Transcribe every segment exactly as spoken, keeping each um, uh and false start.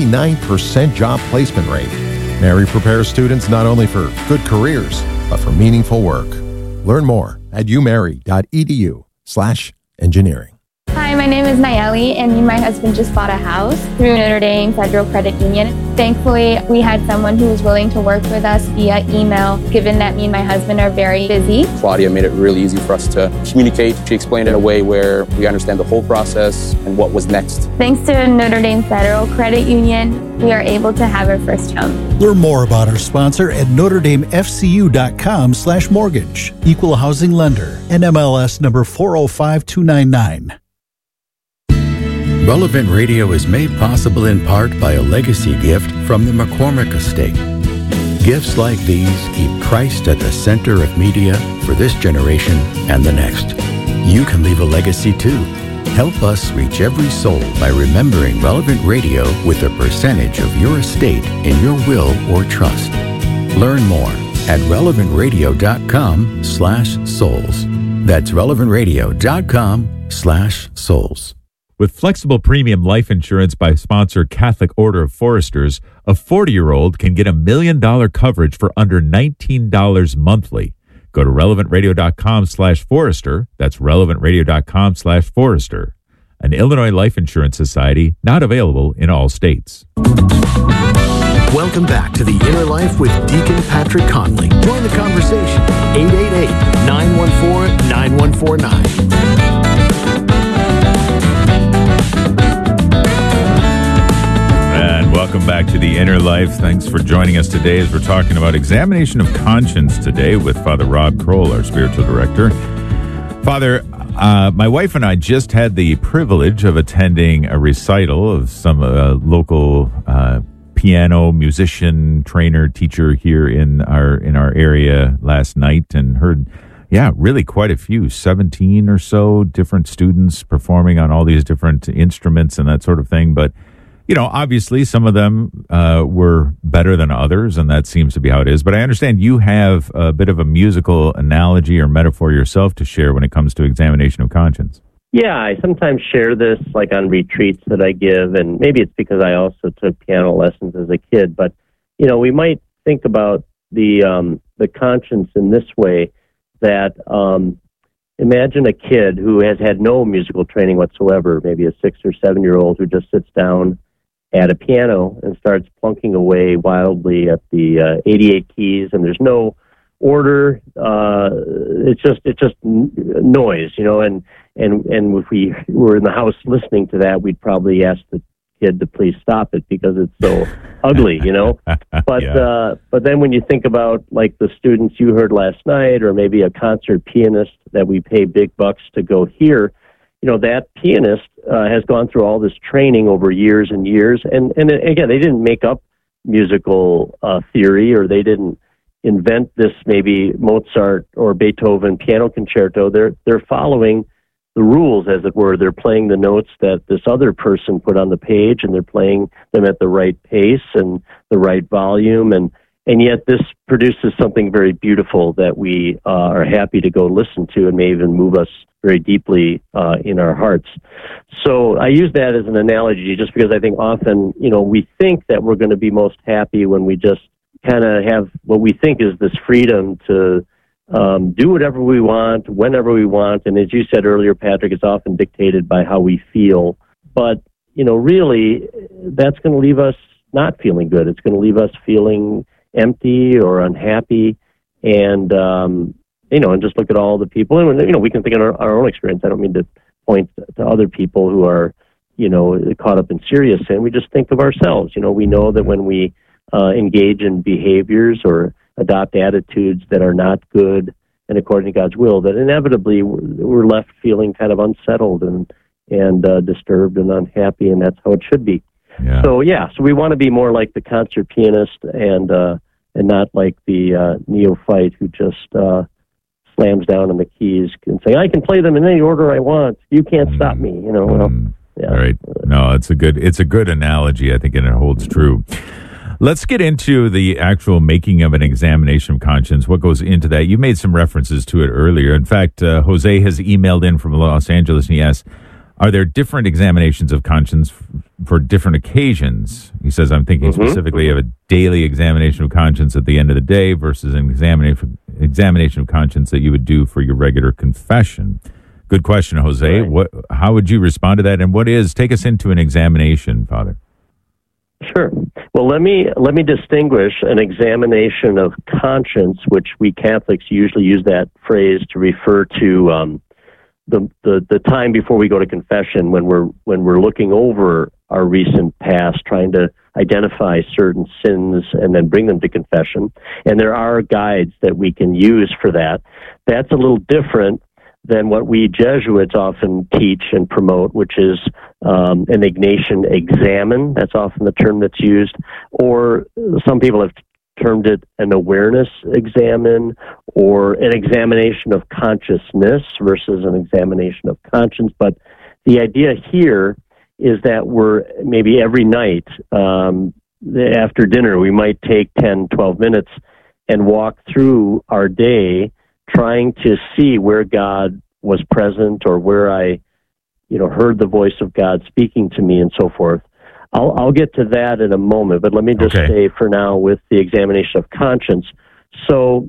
nine percent job placement rate. Mary prepares students not only for good careers, but for meaningful work. Learn more at umary.edu slash engineering. Hi, my name is Nayeli, and me and my husband just bought a house through Notre Dame Federal Credit Union. Thankfully, we had someone who was willing to work with us via email, given that me and my husband are very busy. Claudia made it really easy for us to communicate. She explained it in a way where we understand the whole process and what was next. Thanks to Notre Dame Federal Credit Union, we are able to have our first home. Learn more about our sponsor at NotreDameFCU.com slash mortgage. Equal housing lender. N M L S number four oh five two nine nine. Relevant Radio is made possible in part by a legacy gift from the McCormick Estate. Gifts like these keep Christ at the center of media for this generation and the next. You can leave a legacy too. Help us reach every soul by remembering Relevant Radio with a percentage of your estate in your will or trust. Learn more at relevantradio.com slash souls. That's relevantradio.com slash souls. With flexible premium life insurance by sponsor Catholic Order of Foresters, a forty-year-old can get a million dollar coverage for under nineteen dollars monthly. Go to relevantradio.com slash forester. That's relevantradio.com slash forester. An Illinois Life Insurance Society, not available in all states. Welcome back to The Inner Life with Deacon Patrick Conley. Join the conversation. eight eight eight, nine one four, nine one four nine. Welcome back to The Inner Life. Thanks for joining us today as we're talking about examination of conscience today with Father Rob Kroll, our spiritual director. Father, uh, my wife and I just had the privilege of attending a recital of some uh, local uh, piano musician, trainer, teacher here in our in our area last night, and heard, yeah, really quite a few, seventeen or so different students performing on all these different instruments and that sort of thing. But you know, obviously some of them uh, were better than others, and that seems to be how it is. But I understand you have a bit of a musical analogy or metaphor yourself to share when it comes to examination of conscience. Yeah, I sometimes share this like on retreats that I give, and maybe it's because I also took piano lessons as a kid. But, you know, we might think about the um, the conscience in this way, that um, imagine a kid who has had no musical training whatsoever, maybe a six or seven-year-old who just sits down at a piano and starts plunking away wildly at the uh, eighty-eight keys, and there's no order. Uh, it's just it's just noise, you know. And and and if we were in the house listening to that, we'd probably ask the kid to please stop it because it's so ugly, you know. But yeah. uh, but then when you think about like the students you heard last night, or maybe a concert pianist that we pay big bucks to go hear, you know, that pianist uh, has gone through all this training over years and years. And, and again, they didn't make up musical uh, theory, or they didn't invent this maybe Mozart or Beethoven piano concerto. They're, they're following the rules, as it were. They're playing the notes that this other person put on the page, and they're playing them at the right pace and the right volume. And, and yet this produces something very beautiful that we uh, are happy to go listen to, and may even move us very deeply uh, in our hearts. So I use that as an analogy just because I think often, you know, we think that we're going to be most happy when we just kind of have what we think is this freedom to um, do whatever we want, whenever we want. And as you said earlier, Patrick, it's often dictated by how we feel. But, you know, really, that's going to leave us not feeling good. It's going to leave us feeling empty or unhappy. And, um, you know, and just look at all the people. And, you know, we can think of our, our own experience. I don't mean to point to other people who are, you know, caught up in serious sin. We just think of ourselves. You know, we know that when we uh, engage in behaviors or adopt attitudes that are not good and according to God's will, that inevitably we're left feeling kind of unsettled and, and uh, disturbed and unhappy, and that's how it should be. Yeah. So, yeah, so we want to be more like the concert pianist and uh, and not like the uh, neophyte who just uh, slams down on the keys and say, I can play them in any order I want. You can't mm. stop me, you know. Well, mm. yeah. Right. No, it's a good it's a good analogy, I think, and it holds true. Let's get into the actual making of an examination of conscience, what goes into that. You made some references to it earlier. In fact, uh, Jose has emailed in from Los Angeles, and he asks, Are there different examinations of conscience f- for different occasions? He says, I'm thinking Mm-hmm. specifically of a daily examination of conscience at the end of the day versus an examination examination of conscience that you would do for your regular confession. Good question, Jose. Right. What? How would you respond to that? And what is, take us into an examination, Father. Sure. Well, let me let me distinguish an examination of conscience, which we Catholics usually use that phrase to refer to um, the, the the time before we go to confession, when we're when we're looking over our recent past, trying to identify certain sins and then bring them to confession. And there are guides that we can use for that. That's a little different than what we Jesuits often teach and promote, which is um, an Ignatian examen. That's often the term that's used. Or some people have termed it an awareness examen, or an examination of consciousness versus an examination of conscience. But the idea here is that we're maybe every night um, after dinner, we might take ten, twelve minutes and walk through our day, trying to see where God was present, or where I, you know, heard the voice of God speaking to me, and so forth. I'll, I'll get to that in a moment, but let me just Okay. say for now with the examination of conscience. So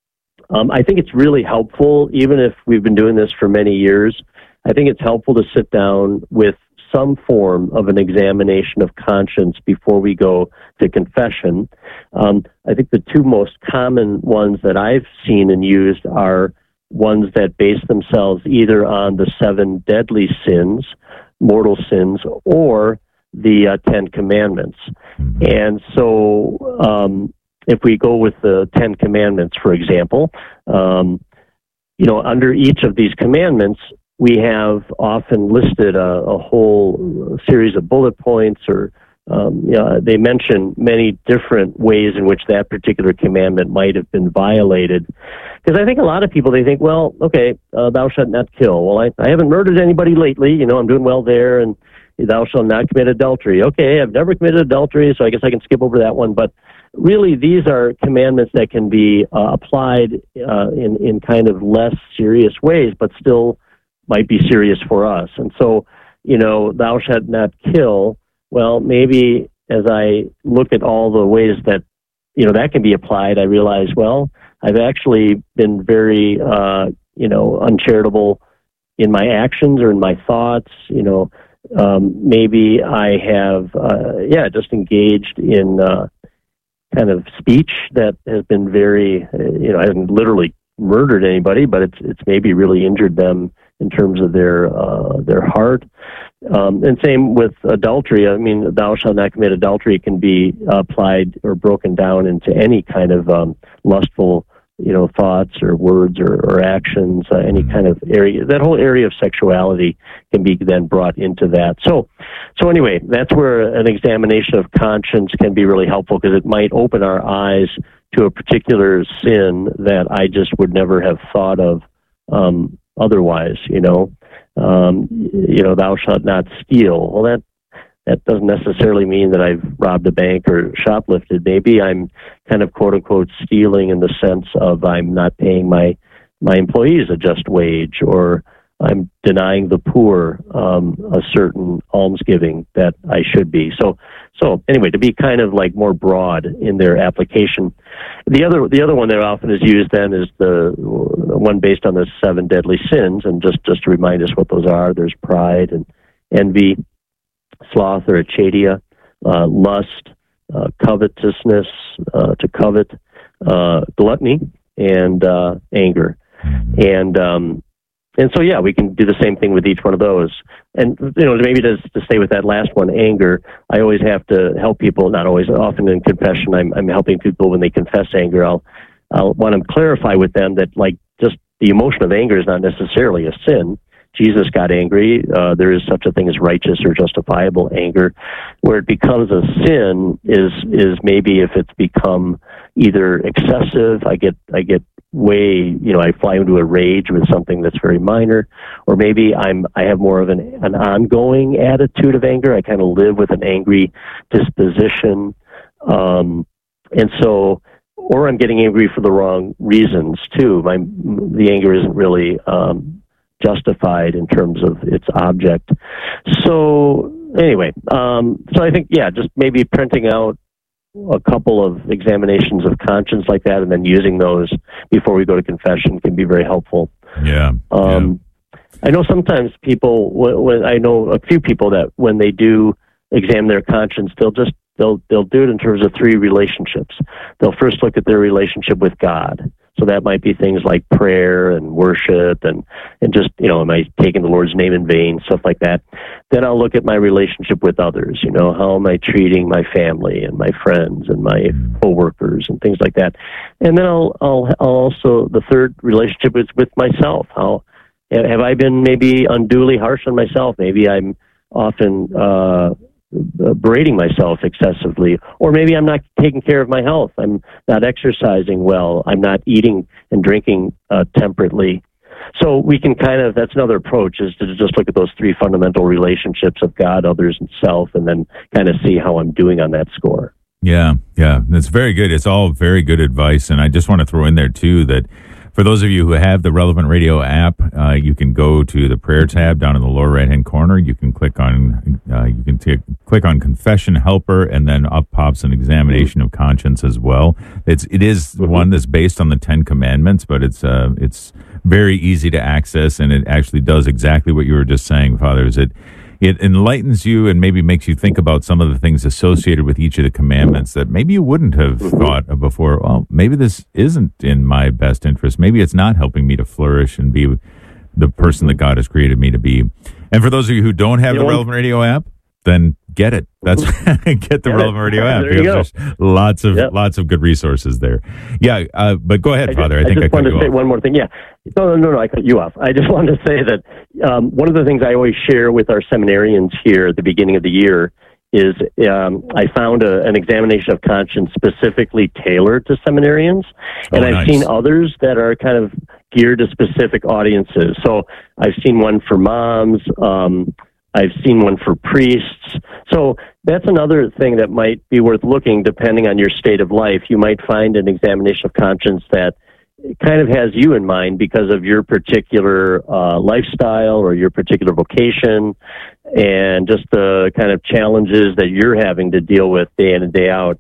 um, I think it's really helpful, even if we've been doing this for many years, I think it's helpful to sit down with some form of an examination of conscience before we go to confession. Um, I think the two most common ones that I've seen and used are ones that base themselves either on the seven deadly sins, mortal sins, or the uh, Ten Commandments. And so um, if we go with the Ten Commandments, for example, um, you know, under each of these commandments, we have often listed a, a whole series of bullet points, or um, you know, they mention many different ways in which that particular commandment might have been violated. Because I think a lot of people, they think, well, okay, uh, thou shalt not kill. Well, I, I haven't murdered anybody lately. You know, I'm doing well there. And thou shalt not commit adultery. Okay, I've never committed adultery, so I guess I can skip over that one. But really, these are commandments that can be uh, applied uh, in, in kind of less serious ways, but still might be serious for us. And so, you know, thou shalt not kill. Well, maybe as I look at all the ways that, you know, that can be applied, I realize, well, I've actually been very, uh, you know, uncharitable in my actions or in my thoughts. You know, um, maybe I have, uh, yeah, just engaged in uh, kind of speech that has been very, uh, you know, I haven't literally murdered anybody, but it's it's maybe really injured them in terms of their uh, their heart. Um, and same with adultery. I mean, thou shalt not commit adultery can be applied or broken down into any kind of um, lustful, you know, thoughts or words or, or actions, uh, any kind of area. That whole area of sexuality can be then brought into that. So, so anyway, that's where an examination of conscience can be really helpful, because it might open our eyes to a particular sin that I just would never have thought of um, otherwise. You know, um, you know, thou shalt not steal. Well, that that doesn't necessarily mean that I've robbed a bank or shoplifted. Maybe I'm kind of quote unquote stealing in the sense of I'm not paying my my employees a just wage, or I'm denying the poor um, a certain almsgiving that I should be. So, so anyway, to be kind of like more broad in their application. The other, the other one that often is used then is the one based on the seven deadly sins, and just just to remind us what those are. There's pride and envy, sloth or achadia, uh, lust, uh, covetousness, uh, to covet, uh, gluttony, and uh, anger, and um, And so, yeah, we can do the same thing with each one of those. And, you know, maybe to, to stay with that last one, anger, I always have to help people, not always, often in confession, I'm, I'm helping people when they confess anger. I'll, I'll want to clarify with them that, like, just the emotion of anger is not necessarily a sin. Jesus got angry. Uh, there is such a thing as righteous or justifiable anger. Where it becomes a sin is is maybe if it's become either excessive, I get I get way, you know, I fly into a rage with something that's very minor, or maybe I'm I have more of an, an ongoing attitude of anger. I kind of live with an angry disposition, um, and so, or I'm getting angry for the wrong reasons too. My the anger isn't really um, justified in terms of its object. So anyway, um, so I think, yeah, just maybe printing out a couple of examinations of conscience like that and then using those before we go to confession can be very helpful. Yeah. Um, yeah. I know sometimes people, when, when I know a few people that when they do examine their conscience, they'll just, they'll, they'll do it in terms of three relationships. They'll first look at their relationship with God. So that might be things like prayer and worship and, and just, you know, am I taking the Lord's name in vain, stuff like that. Then I'll look at my relationship with others. You know, how am I treating my family and my friends and my coworkers and things like that. And then I'll, I'll, I'll also, the third relationship is with myself. How have I been maybe unduly harsh on myself? Maybe I'm often, uh, berating myself excessively, or maybe I'm not taking care of my health. I'm not exercising well. I'm not eating and drinking uh, temperately. So we can kind of, that's another approach, is to just look at those three fundamental relationships of God, others, and self, and then kind of see how I'm doing on that score. Yeah, yeah, that's very good. It's all very good advice. And I just want to throw in there, too, that for those of you who have the Relevant Radio app, uh, you can go to the prayer tab down in the lower right-hand corner. You can click on uh, you can t- click on Confession Helper, and then up pops an examination of conscience as well. It's it is mm-hmm. one that's based on the Ten Commandments, but it's uh, it's very easy to access, and it actually does exactly what you were just saying, Father. Is it It enlightens you and maybe makes you think about some of the things associated with each of the commandments that maybe you wouldn't have thought of before. Well, maybe this isn't in my best interest. Maybe it's not helping me to flourish and be the person that God has created me to be. And for those of you who don't have you the Relevant Radio app, then get it. That's get the Relevant Radio app, because there's lots of yep. lots of good resources there. Yeah, uh, but go ahead, I Father. Just, I think I just I wanted cut to say off. one more thing. Yeah, no, no, no, no, I cut you off. I just wanted to say that um, one of the things I always share with our seminarians here at the beginning of the year is um, I found a, an examination of conscience specifically tailored to seminarians, and oh, I've nice. seen others that are kind of geared to specific audiences. So I've seen one for moms. Um, I've seen one for priests. So that's another thing that might be worth looking depending on your state of life. You might find an examination of conscience that kind of has you in mind because of your particular uh, lifestyle or your particular vocation and just the kind of challenges that you're having to deal with day in and day out.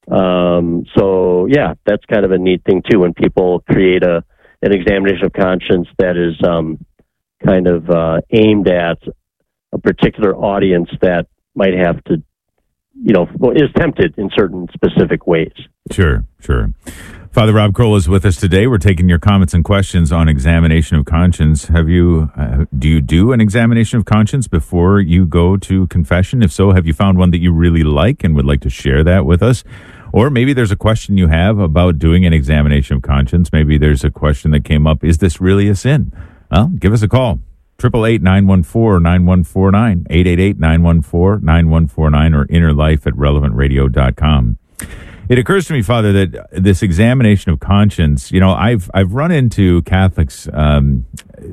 Um, so, yeah, that's kind of a neat thing, too, when people create a an examination of conscience that is um, kind of uh, aimed at a particular audience that might have to, you know, is tempted in certain specific ways. Sure, sure. Father Rob Kroll is with us today. We're taking your comments and questions on examination of conscience. Have you, uh, do you do an examination of conscience before you go to confession? If so, have you found one that you really like and would like to share that with us? Or maybe there's a question you have about doing an examination of conscience. Maybe there's a question that came up, is this really a sin? Well, give us a call. eight eight eight, nine one four, nine one four nine, eight eight eight, nine one four, nine one four nine, or innerlife at relevant radio dot com. It occurs to me, Father, that this examination of conscience, you know, I've I've run into Catholics um,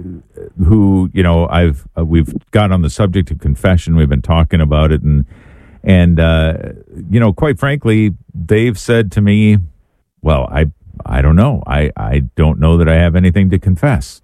who, you know, I've uh, we've got on the subject of confession. We've been talking about it, and and uh, you know, quite frankly, they've said to me, "Well, I I don't know. I I don't know that I have anything to confess."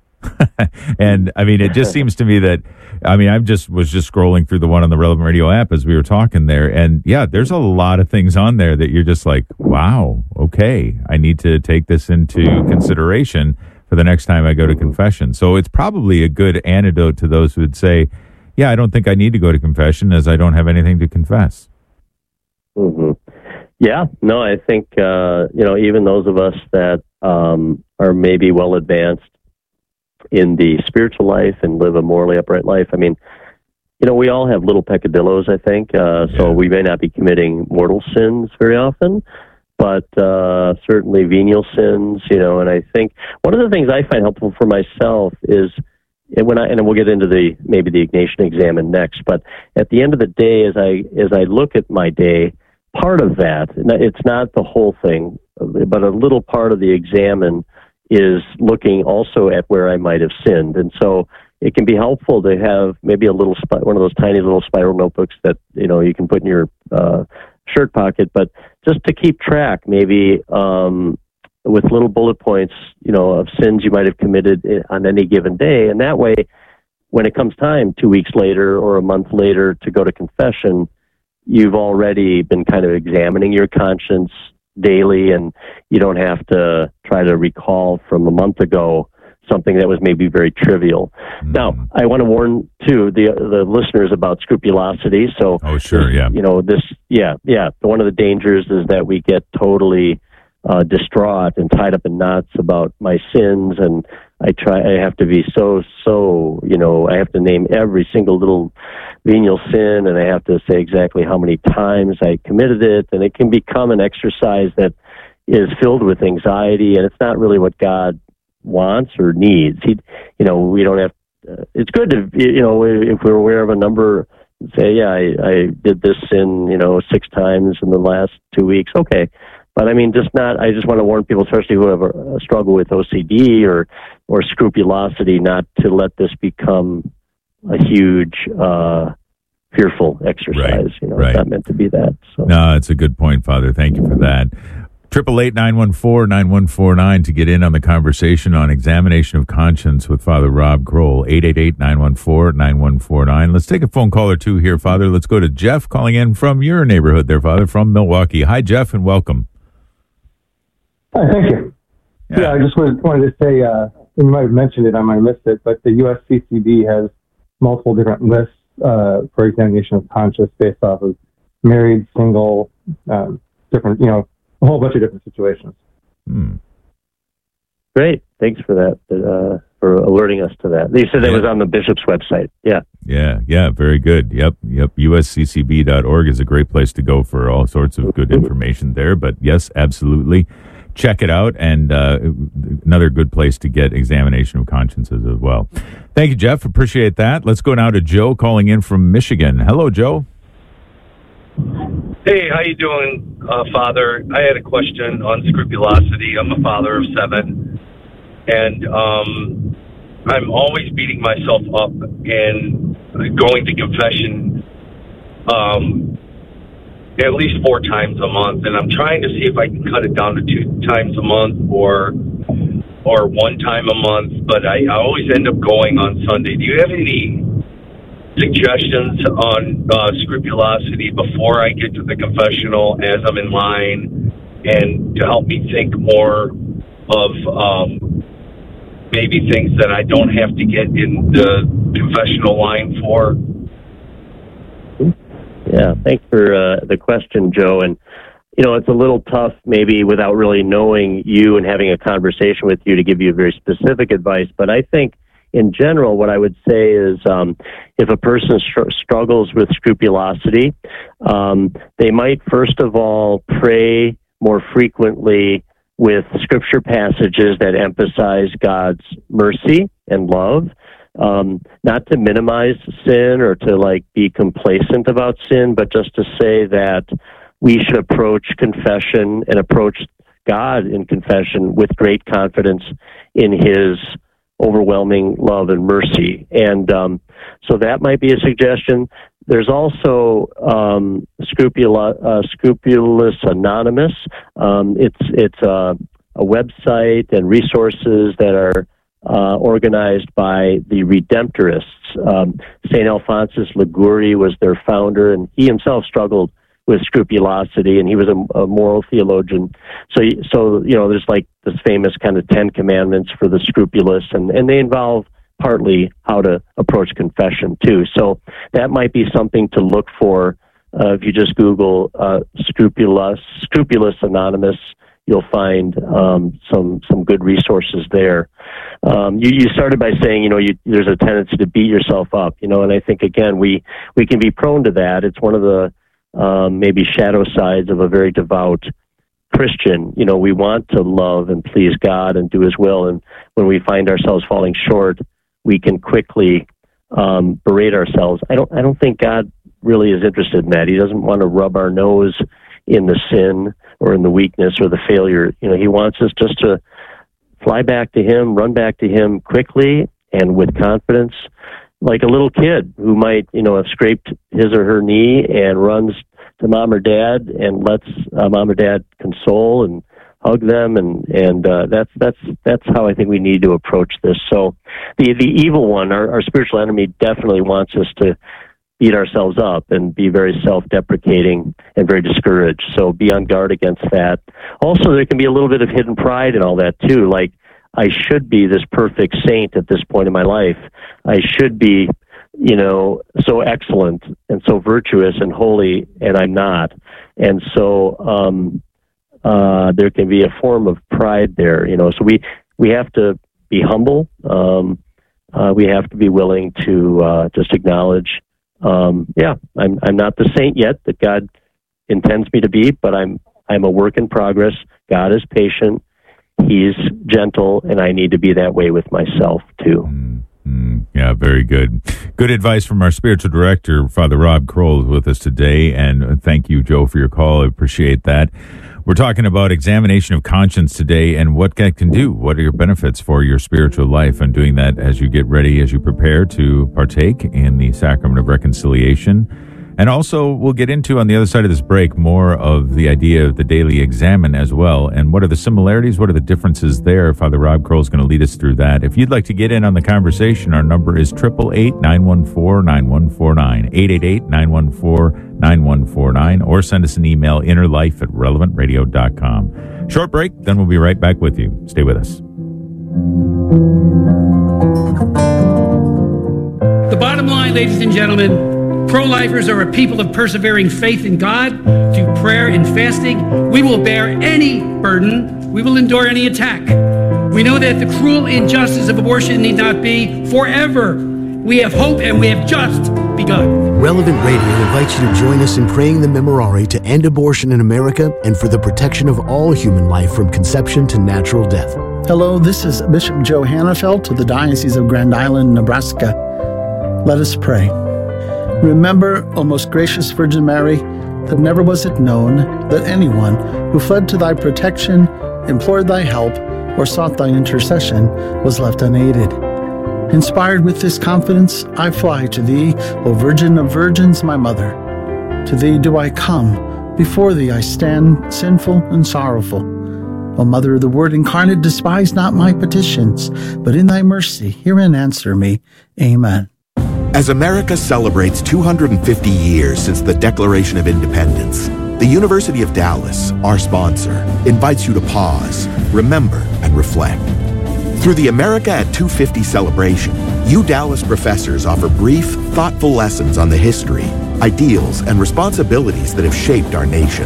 And I mean, it just seems to me that, I mean, I just was just scrolling through the one on the Relevant Radio app as we were talking there. And yeah, there's a lot of things on there that you're just like, wow, okay, I need to take this into consideration for the next time I go to confession. So it's probably a good antidote to those who would say, yeah, I don't think I need to go to confession as I don't have anything to confess. Mm-hmm. Yeah, no, I think, uh, you know, even those of us that um, are maybe well advanced in the spiritual life and live a morally upright life. I mean, you know, we all have little peccadillos, I think, uh, so we may not be committing mortal sins very often, but uh, certainly venial sins, you know, and I think one of the things I find helpful for myself is, and when I, and we'll get into the, maybe the Ignatian Examen next, but at the end of the day, as I, as I look at my day, part of that, it's not the whole thing, but a little part of the examen is looking also at where I might have sinned. And so it can be helpful to have maybe a little, sp- one of those tiny little spiral notebooks that, you know, you can put in your uh, shirt pocket, but just to keep track, maybe um, with little bullet points, you know, of sins you might have committed on any given day. And that way, when it comes time two weeks later or a month later to go to confession, you've already been kind of examining your conscience daily, and you don't have to try to recall from a month ago something that was maybe very trivial. Mm. Now, I want to warn, too, the the listeners about scrupulosity. So, oh, sure, yeah. You know, this, yeah, yeah. One of the dangers is that we get totally uh, distraught and tied up in knots about my sins, and I try, I have to be so, so, you know, I have to name every single little venial sin, and I have to say exactly how many times I committed it, and it can become an exercise that is filled with anxiety, and it's not really what God wants or needs. He, you know, we don't have, uh, it's good to, you know, if we're aware of a number, say, yeah, I, I did this sin, you know, six times in the last two weeks. Okay. But I mean, just not, I just want to warn people, especially who have a, a struggle with O C D or, or scrupulosity, not to let this become a huge, uh, fearful exercise. Right, you know, right. It's not meant to be that. So. No, it's a good point, Father. Thank you for that. Triple eight nine one four nine one four nine to get in on the conversation on examination of conscience with Father Rob Kroll. Eight eight eight nine one four nine one four nine. Let's take a phone call or two here, Father. Let's go to Jeff calling in from your neighborhood there, Father, from Milwaukee. Hi, Jeff, and welcome. Hi, thank you. Yeah, yeah I just wanted, wanted to say, uh, you might have mentioned it, I might have missed it, but the U S C C B has multiple different lists uh, for examination of conscience based off of married, single, um, different, you know, a whole bunch of different situations. Hmm. Great. Thanks for that, uh, for alerting us to that. You said that yeah. was on the bishop's website. Yeah. Yeah, yeah, very good. Yep, yep. U S C C B dot org is a great place to go for all sorts of good information there. But yes, absolutely. Check it out. And uh, another good place to get examination of consciences as well. Thank you, Jeff. Appreciate that. Let's go now to Joe calling in from Michigan. Hello, Joe. Hey, how you doing, uh, Father? I had a question on scrupulosity. I'm a father of seven, and um, I'm always beating myself up and going to confession um, at least four times a month, and I'm trying to see if I can cut it down to two times a month or or one time a month, but I, I always end up going on Sunday. Do you have any suggestions on uh, scrupulosity before I get to the confessional as I'm in line, and to help me think more of um, maybe things that I don't have to get in the confessional line for? Yeah, thanks for uh, the question, Joe. And, you know, it's a little tough maybe without really knowing you and having a conversation with you to give you very specific advice, but I think in general, what I would say is um, if a person str- struggles with scrupulosity, um, they might first of all pray more frequently with scripture passages that emphasize God's mercy and love, um, not to minimize sin or to like be complacent about sin, but just to say that we should approach confession and approach God in confession with great confidence in His overwhelming love and mercy. And um, so that might be a suggestion. There's also um, Scrupula, uh, Scrupulous Anonymous. Um, it's it's uh, a website and resources that are uh, organized by the Redemptorists. Um, Saint Alphonsus Liguori was their founder, and he himself struggled with scrupulosity, and he was a, a moral theologian. So, so you know, there's like this famous kind of Ten Commandments for the scrupulous, and, and they involve partly how to approach confession too. So that might be something to look for. Uh, if you just Google uh, scrupulous, scrupulous anonymous, you'll find um, some some good resources there. Um, you, you started by saying, you know, you, there's a tendency to beat yourself up, you know, and I think again we we can be prone to that. It's one of the Um, maybe shadow sides of a very devout Christian. You know, we want to love and please God and do His will, and when we find ourselves falling short, we can quickly um, berate ourselves. I don't. I don't think God really is interested in that. He doesn't want to rub our nose in the sin or in the weakness or the failure. You know, He wants us just to fly back to Him, run back to Him quickly and with confidence, like a little kid who might, you know, have scraped his or her knee and runs to mom or dad and lets uh, mom or dad console and hug them, and and uh, that's that's that's how I think we need to approach this. So, the the evil one, our, our spiritual enemy, definitely wants us to beat ourselves up and be very self-deprecating and very discouraged. So, be on guard against that. Also, there can be a little bit of hidden pride and all that too. Like, I should be this perfect saint at this point in my life. I should be, you know, so excellent and so virtuous and holy, and I'm not. And so. Um, Uh, there can be a form of pride there, you know. So we, we have to be humble. Um, uh, we have to be willing to uh, just acknowledge, um, yeah, I'm I'm not the saint yet that God intends me to be, but I'm I'm a work in progress. God is patient. He's gentle, and I need to be that way with myself too. Mm-hmm. Yeah, very good. Good advice from our spiritual director, Father Rob Kroll, is with us today, and thank you, Joe, for your call. I appreciate that. We're talking about examination of conscience today and what that can do. What are your benefits for your spiritual life, and doing that as you get ready, as you prepare to partake in the sacrament of reconciliation. And also, we'll get into, on the other side of this break, more of the idea of the daily examen as well. And what are the similarities? What are the differences there? Father Rob Kroll is going to lead us through that. If you'd like to get in on the conversation, our number is eight eight eight, nine one four, nine one four nine, eight eight eight, nine one four, nine one four nine, or send us an email, innerlife at relevant radio dot com. Short break, then we'll be right back with you. Stay with us. The bottom line, ladies and gentlemen, pro-lifers are a people of persevering faith in God, through prayer and fasting. We will bear any burden. We will endure any attack. We know that the cruel injustice of abortion need not be forever. We have hope, and we have just begun. Relevant Radio invites you to join us in praying the Memorare to end abortion in America and for the protection of all human life from conception to natural death. Hello, this is Bishop Joe Hannafelt of the Diocese of Grand Island, Nebraska. Let us pray. Remember, O most gracious Virgin Mary, that never was it known that anyone who fled to thy protection, implored thy help, or sought thy intercession was left unaided. Inspired with this confidence, I fly to thee, O Virgin of Virgins, my Mother. To thee do I come, before thee I stand sinful and sorrowful. O Mother of the Word incarnate, despise not my petitions, but in thy mercy hear and answer me. Amen. As America celebrates two hundred fifty years since the Declaration of Independence, the University of Dallas, our sponsor, invites you to pause, remember, and reflect. Through the America at two fifty celebration, U Dallas professors offer brief, thoughtful lessons on the history, ideals, and responsibilities that have shaped our nation.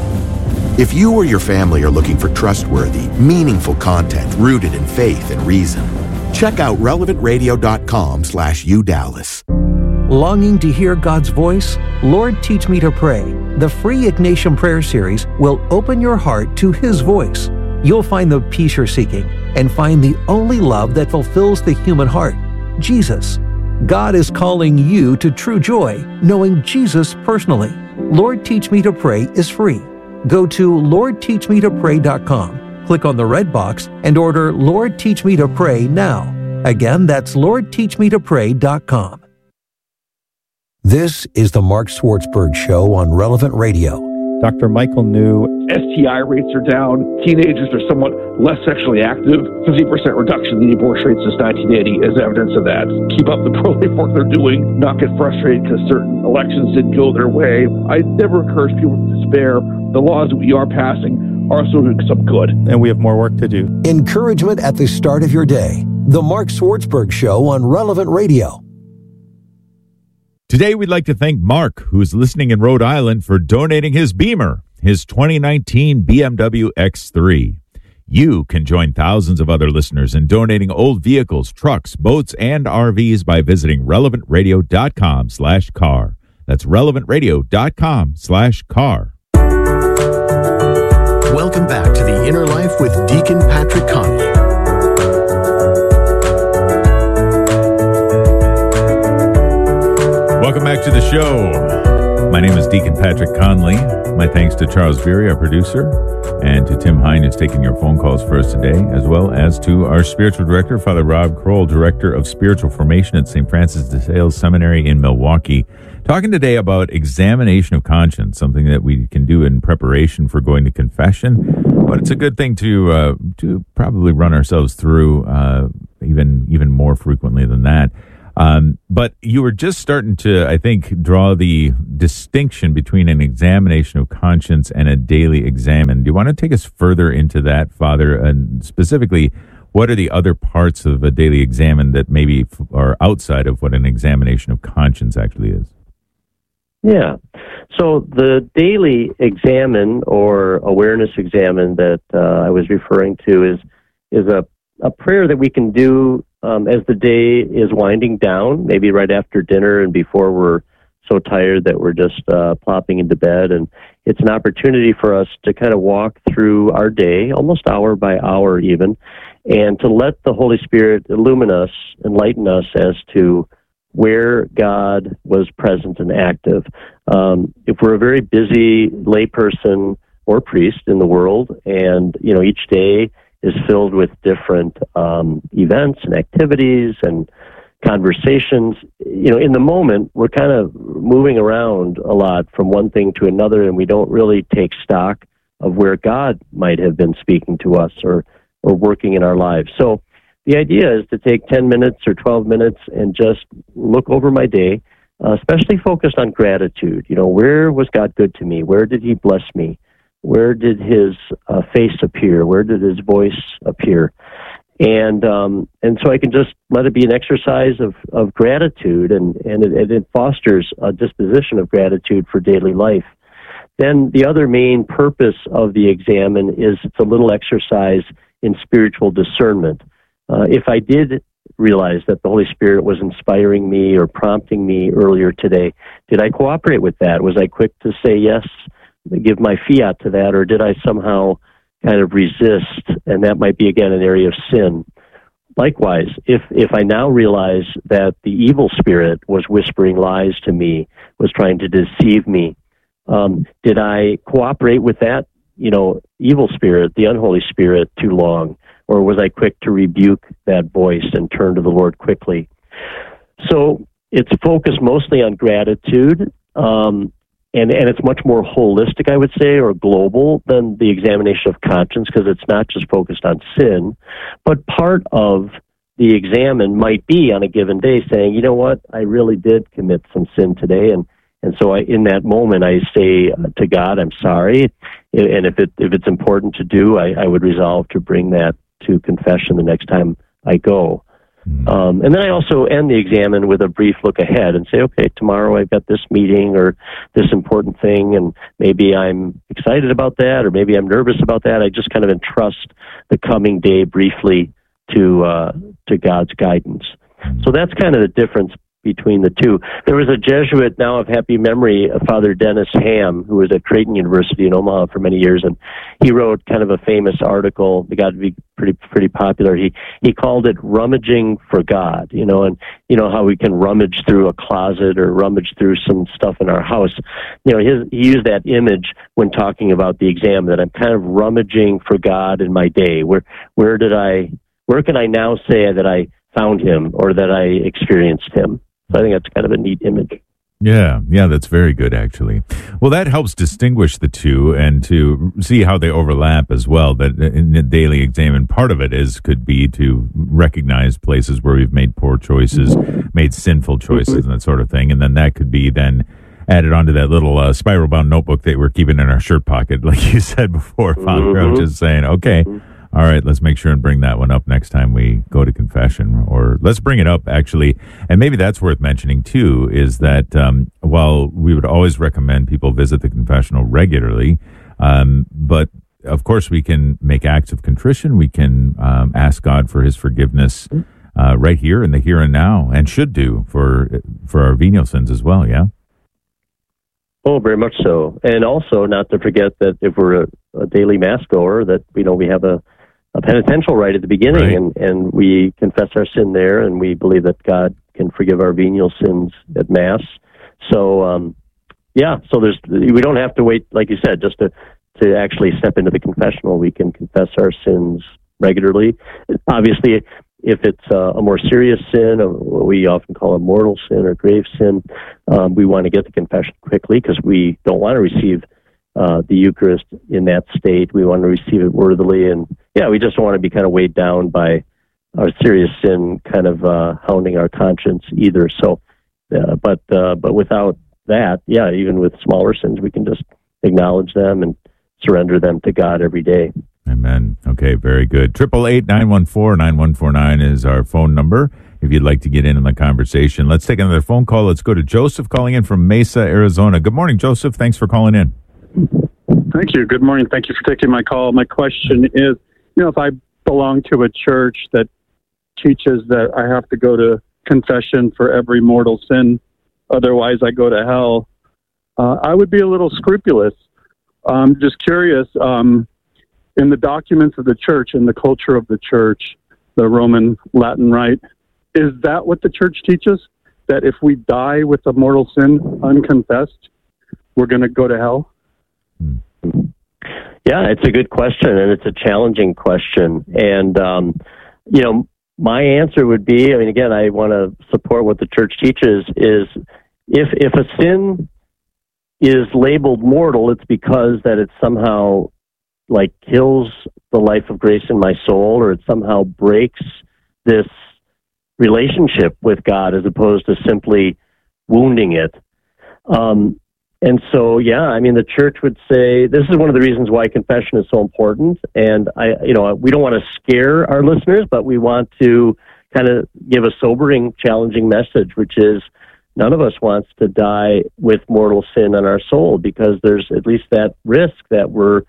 If you or your family are looking for trustworthy, meaningful content rooted in faith and reason, check out relevant radio dot com slash U Dallas. Longing to hear God's voice? Lord, Teach Me to Pray. The free Ignatian Prayer Series will open your heart to His voice. You'll find the peace you're seeking and find the only love that fulfills the human heart, Jesus. God is calling you to true joy, knowing Jesus personally. Lord, Teach Me to Pray is free. Go to lord teach me to pray dot com, click on the red box, and order Lord, Teach Me to Pray now. Again, that's lord teach me to pray dot com. This is the Mark Swartzberg Show on Relevant Radio. Doctor Michael New. S T I rates are down. Teenagers are somewhat less sexually active. fifty percent reduction in the abortion rate since nineteen eighty is evidence of that. Keep up the pro-life work they're doing. Not get frustrated because certain elections didn't go their way. I never encourage people to despair. The laws that we are passing are also doing some good. And we have more work to do. Encouragement at the start of your day. The Mark Swartzberg Show on Relevant Radio. Today, we'd like to thank Mark, who's listening in Rhode Island, for donating his Beamer, his twenty nineteen B M W X three. You can join thousands of other listeners in donating old vehicles, trucks, boats, and R Vs by visiting relevant radio dot com slash car. That's relevant radio dot com slash car. Welcome back to The Inner Life with Deacon Patrick Conley. Welcome back to the show. My name is Deacon Patrick Conley. My thanks to Charles Beery, our producer, and to Tim Hine, who's taking your phone calls for us today, as well as to our spiritual director, Father Rob Kroll, Director of Spiritual Formation at Saint Francis de Sales Seminary in Milwaukee, talking today about examination of conscience, something that we can do in preparation for going to confession, but it's a good thing to uh, to probably run ourselves through uh, even even more frequently than that. Um, but you were just starting to, I think, draw the distinction between an examination of conscience and a daily examen. Do you want to take us further into that, Father? And specifically, what are the other parts of a daily examen that maybe are outside of what an examination of conscience actually is? Yeah. So the daily examen or awareness examen that uh, I was referring to is is a, a prayer that we can do Um, as the day is winding down, maybe right after dinner and before we're so tired that we're just uh, plopping into bed. And it's an opportunity for us to kind of walk through our day, almost hour by hour even, and to let the Holy Spirit illumine us, enlighten us as to where God was present and active. Um, if we're a very busy layperson or priest in the world, and, you know, each day is filled with different um, events and activities and conversations. You know, in the moment, we're kind of moving around a lot from one thing to another, and we don't really take stock of where God might have been speaking to us or, or working in our lives. So the idea is to take ten minutes or twelve minutes and just look over my day, uh, especially focused on gratitude. You know, where was God good to me? Where did he bless me? Where did his uh, face appear? Where did his voice appear? And um, and so I can just let it be an exercise of, of gratitude, and, and it, it fosters a disposition of gratitude for daily life. Then the other main purpose of the examen is it's a little exercise in spiritual discernment. Uh, if I did realize that the Holy Spirit was inspiring me or prompting me earlier today, did I cooperate with that? Was I quick to say yes, give my fiat to that, or did I somehow kind of resist? And that might be, again, an area of sin. Likewise, if if I now realize that the evil spirit was whispering lies to me, was trying to deceive me, um, did I cooperate with that, you know, evil spirit, the unholy spirit, too long? Or was I quick to rebuke that voice and turn to the Lord quickly? So it's focused mostly on gratitude, um, And, and it's much more holistic, I would say, or global than the examination of conscience, because it's not just focused on sin. But part of the examen might be on a given day saying, you know what, I really did commit some sin today. And, and so I, in that moment, I say to God, I'm sorry. And if it if it's important to do, I, I would resolve to bring that to confession the next time I go. Um, and then I also end the examen with a brief look ahead and say, okay, tomorrow I've got this meeting or this important thing, and maybe I'm excited about that, or maybe I'm nervous about that. I just kind of entrust the coming day briefly to uh, to God's guidance. So that's kind of the difference between the two. There was a Jesuit now of happy memory, Father Dennis Ham, who was at Creighton University in Omaha for many years, and he wrote kind of a famous article that got to be pretty pretty popular. He he called it "Rummaging for God," you know, and you know how we can rummage through a closet or rummage through some stuff in our house. You know, his, he used that image when talking about the exam, that I'm kind of rummaging for God in my day. Where where did I? Where can I now say that I found him or that I experienced him? So I think that's kind of a neat image. Yeah, yeah, that's very good, actually. Well, that helps distinguish the two and to see how they overlap as well. That in the daily examen, part of it is could be to recognize places where we've made poor choices, made sinful choices, mm-hmm. and that sort of thing. And then that could be then added onto that little uh, spiral-bound notebook that we're keeping in our shirt pocket, like you said before, Father. Mm-hmm. I was just saying, okay. Mm-hmm. All right, let's make sure and bring that one up next time we go to confession, or let's bring it up, actually. And maybe that's worth mentioning, too, is that um, while we would always recommend people visit the confessional regularly, um, but of course we can make acts of contrition. We can um, ask God for his forgiveness uh, right here in the here and now, and should do for for our venial sins as well, yeah? Oh, very much so. And also not to forget that if we're a, a daily mass goer, that, you know, we have a a penitential rite at the beginning, right. and, and we confess our sin there, and we believe that God can forgive our venial sins at Mass. So, um, yeah, so there's we don't have to wait, like you said, just to to actually step into the confessional. We can confess our sins regularly. Obviously, if it's uh, a more serious sin, or what we often call a mortal sin or grave sin, um, we want to get the confession quickly because we don't want to receive uh, the Eucharist in that state. We want to receive it worthily, and yeah, we just don't want to be kind of weighed down by our serious sin kind of uh, hounding our conscience either. So, uh, but uh, but without that, yeah, even with smaller sins, we can just acknowledge them and surrender them to God every day. Amen. Okay, very good. Triple eight nine one four nine one four nine is our phone number if you'd like to get in on the conversation. Let's take another phone call. Let's go to Joseph calling in from Mesa, Arizona. Good morning, Joseph. Thanks for calling in. Thank you. Good morning. Thank you for taking my call. My question is, you know, if I belong to a church that teaches that I have to go to confession for every mortal sin, otherwise I go to hell, uh, I would be a little scrupulous. I'm just curious, um, in the documents of the church, in the culture of the church, the Roman Latin Rite, is that what the church teaches? That if we die with a mortal sin unconfessed, we're going to go to hell? Yeah, it's a good question, and it's a challenging question. And, um, you know, my answer would be, I mean, again, I want to support what the church teaches, is if if a sin is labeled mortal, it's because that it somehow like kills the life of grace in my soul, or it somehow breaks this relationship with God as opposed to simply wounding it. Um, and so, yeah, I mean, the church would say this is one of the reasons why confession is so important. And I, you know, we don't want to scare our listeners, but we want to kind of give a sobering, challenging message, which is none of us wants to die with mortal sin on our soul, because there's at least that risk that we're,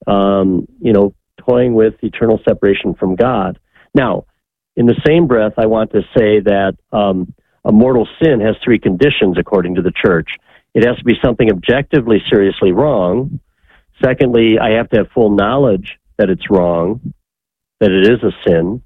um, you know, toying with eternal separation from God. Now, in the same breath, I want to say that um, a mortal sin has three conditions according to the church. It has to be something objectively seriously wrong. Secondly, I have to have full knowledge that it's wrong, that it is a sin.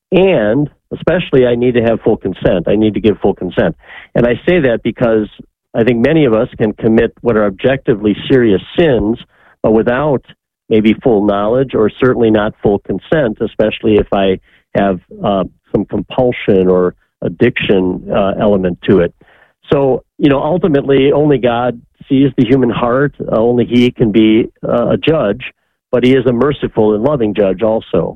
And especially, I need to have full consent. I need to give full consent. And I say that because I think many of us can commit what are objectively serious sins, but without maybe full knowledge, or certainly not full consent, especially if I have uh, some compulsion or addiction uh, element to it. So, you know, ultimately, only God sees the human heart. Uh, only He can be uh, a judge, but He is a merciful and loving judge also.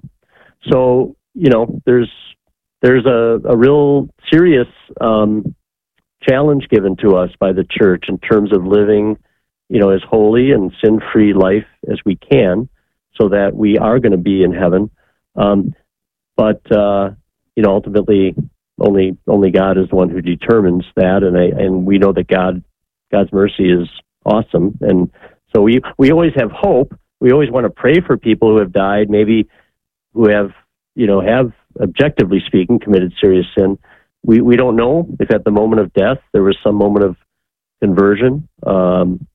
So, you know, there's there's a, a real serious um, challenge given to us by the church in terms of living, you know, as holy and sin-free life as we can, so that we are going to be in heaven. Um, but uh, you know, ultimately, only only God is the one who determines that, and I, and we know that God God's mercy is awesome, and so we we always have hope. We always want to pray for people who have died, maybe who have you know have objectively speaking committed serious sin. We we don't know if at the moment of death there was some moment of conversion. Um,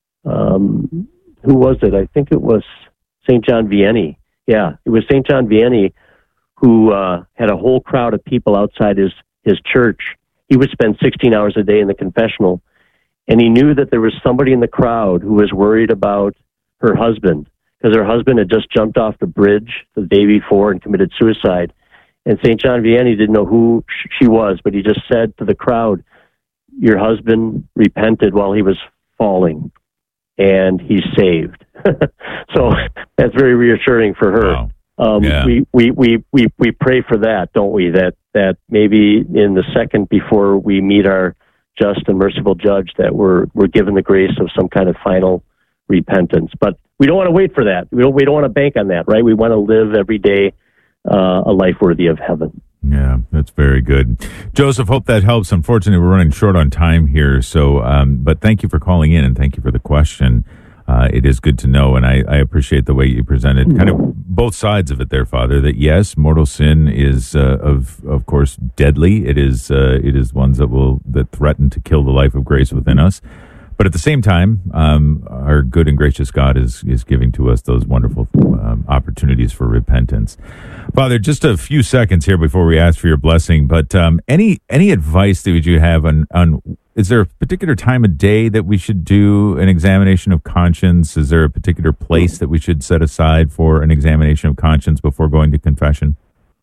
um, who was it? I think it was Saint John Vianney. Yeah, it was Saint John Vianney who uh, had a whole crowd of people outside his, his church. He would spend sixteen hours a day in the confessional, and he knew that there was somebody in the crowd who was worried about her husband, because her husband had just jumped off the bridge the day before and committed suicide. And Saint John Vianney didn't know who sh- she was, but he just said to the crowd, your husband repented while he was falling, and he's saved. So that's very reassuring for her. Wow. Um, Yeah. we, we, we, we, we pray for that, don't we? That, that maybe in the second before we meet our just and merciful judge, that we're, we're given the grace of some kind of final repentance. But we don't want to wait for that. We don't, we don't want to bank on that, right? We want to live every day uh, a life worthy of heaven. Yeah, that's very good. Joseph, hope that helps. Unfortunately, we're running short on time here. So, um, but thank you for calling in, and thank you for the question. Uh, it is good to know, and I, I appreciate the way you presented kind of both sides of it there, Father, that yes, mortal sin is, uh, of of course, deadly. It is uh, it is ones that will that threaten to kill the life of grace within us. But at the same time, um, our good and gracious God is is giving to us those wonderful um, opportunities for repentance. Father, just a few seconds here before we ask for your blessing, but um, any any advice that you have on on is there a particular time of day that we should do an examination of conscience? Is there a particular place that we should set aside for an examination of conscience before going to confession?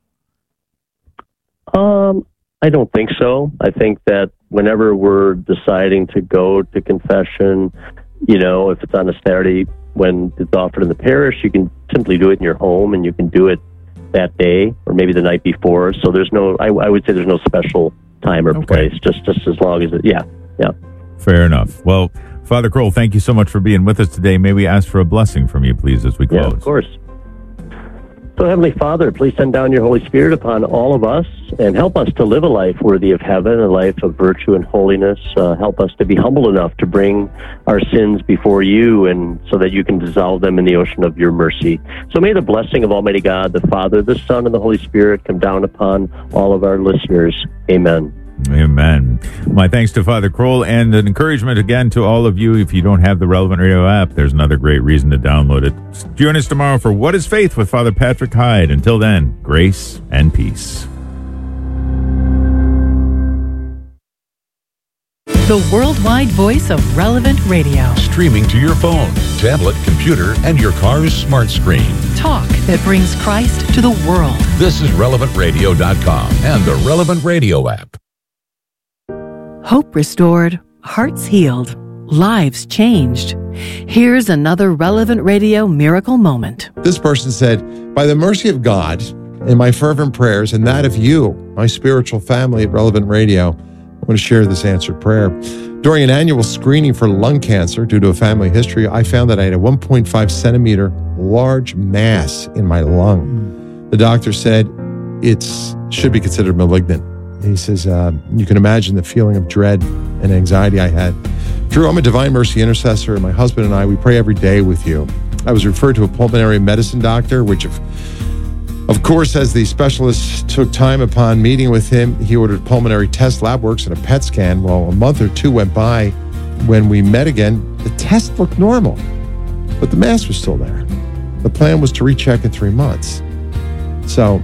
Um, I don't think so. I think that whenever we're deciding to go to confession, you know, if it's on a Saturday when it's offered in the parish, you can simply do it in your home, and you can do it that day or maybe the night before. So there's no, I, I would say there's no special time or Okay. place, just just as long as it, yeah, yeah. Fair enough. Well, Father Kroll, thank you so much for being with us today. May we ask for a blessing from you, please, as we close? Yeah, of course. So, Heavenly Father, please send down your Holy Spirit upon all of us and help us to live a life worthy of heaven, a life of virtue and holiness. Uh, help us to be humble enough to bring our sins before you, and so that you can dissolve them in the ocean of your mercy. So may the blessing of Almighty God, the Father, the Son, and the Holy Spirit come down upon all of our listeners. Amen. Amen. My thanks to Father Kroll, and an encouragement again to all of you. If you don't have the Relevant Radio app, there's another great reason to download it. Join us tomorrow for What is Faith with Father Patrick Hyde. Until then, grace and peace. The worldwide voice of Relevant Radio. Streaming to your phone, tablet, computer, and your car's smart screen. Talk that brings Christ to the world. This is relevant radio dot com and the Relevant Radio app. Hope restored, hearts healed, lives changed. Here's another Relevant Radio miracle moment. This person said, by the mercy of God and my fervent prayers and that of you, my spiritual family at Relevant Radio, I want to share this answered prayer. During an annual screening for lung cancer due to a family history, I found that I had a one point five centimeter large mass in my lung. The doctor said it should be considered malignant. He says, uh, you can imagine the feeling of dread and anxiety I had. Drew, I'm a Divine Mercy intercessor, and my husband and I, we pray every day with you. I was referred to a pulmonary medicine doctor, which of, of course, as the specialist took time upon meeting with him, he ordered pulmonary test, lab works, and a P E T scan. Well, a month or two went by. When we met again, the test looked normal, but the mass was still there. The plan was to recheck in three months. So